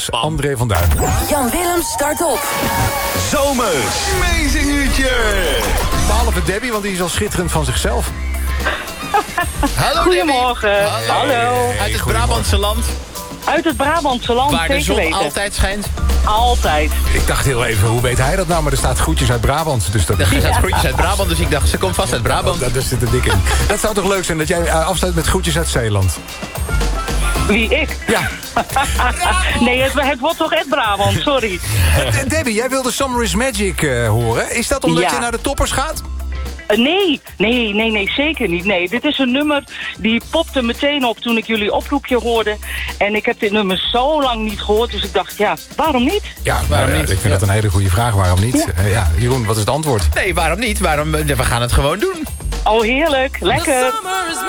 André van Duin. Jan Willem start op. Zomers. Amazing uurtje. Behalve Debbie, want die is al schitterend van zichzelf. Hallo Goedemorgen. Debbie. Hallo. Uit het Brabantse land. Uit het Brabantse land, Waar de zeker zon weten. altijd schijnt. Altijd. Ik dacht heel even, hoe weet hij dat nou? Maar er staat groetjes uit Brabant. Dus dat, Er staat groetjes uit Brabant, dus ik dacht, ze komt vast uit Brabant. daar zit er dik in. Dat zou toch leuk zijn dat jij afsluit met groetjes uit Zeeland? Wie, ik? Ja. Nee, het wordt toch echt Brabant, sorry. Debbie, jij wilde Summer is Magic horen. Is dat omdat Ja. je naar de toppers gaat? Nee, zeker niet. Nee, dit is een nummer die popte meteen op toen ik jullie oproepje hoorde. En ik heb dit nummer zo lang niet gehoord, dus ik dacht, ja, waarom niet? Ja, Waarom niet? Ik vind dat een hele goede vraag. Waarom niet? Ja, Jeroen, wat is het antwoord? Nee, waarom niet? We gaan het gewoon doen. Oh, heerlijk. Lekker.